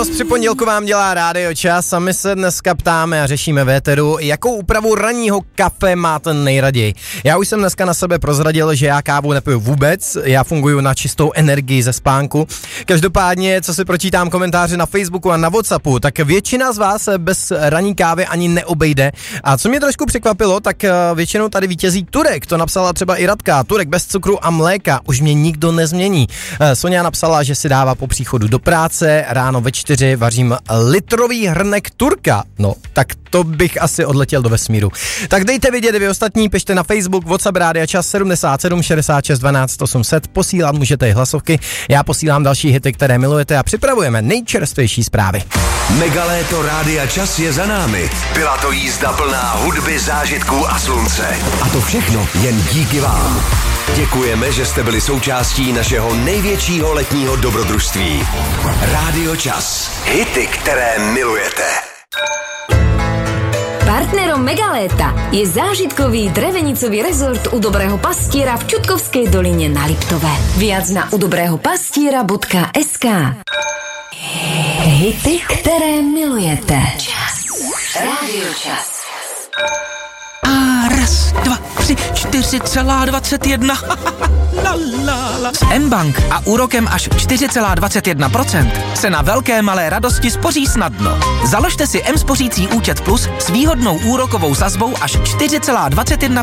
Radost při pondělku vám dělá Rádio Čas a my se dneska ptáme a řešíme v éteru, jakou úpravu ranního kafe máte nejraději. Já už jsem dneska na sebe prozradil, že já kávu nepiju vůbec, já funguju na čistou energii ze spánku. Každopádně, co si pročítám komentáře na Facebooku a na WhatsAppu, tak většina z vás se bez ranní kávy ani neobejde. A co mě trošku překvapilo, tak většinou tady vítězí Turek, to napsala třeba i Radka. Turek bez cukru a mléka, už mě nikdo nezmění. Sonja napsala, že si dává po příchodu do práce, ráno ve 4 vařím litrový hrnek Turka. No, tak to bych asi odletěl do vesmíru. Tak dejte vědět vy ostatní, pište na Facebook, WhatsApp Rádia Čas 77 66 12 800, posílat můžete i hlasovky, já posílám další hity, které milujete a připravujeme nejčerstvější zprávy. Megaléto Rádia Čas je za námi. Byla to jízda plná hudby, zážitků a slunce. A to všechno jen díky vám. Děkujeme, že jste byli součástí našeho největšího letního dobrodružství. Rádio Čas. Hity, které milujete. Partnerom Megaléta je zážitkový drevenicový rezort u Dobrého pastiera v Čutkovskej doline na Liptove. Viac na udobrehopastiera.sk. Hity, které milujete. Rádio Čas. A raz, 2, 3, 4,21. S mBank a úrokem až 4,21% se na velké malé radosti spoří snadno. Založte si mSpořící účet Plus s výhodnou úrokovou sazbou až 4,21%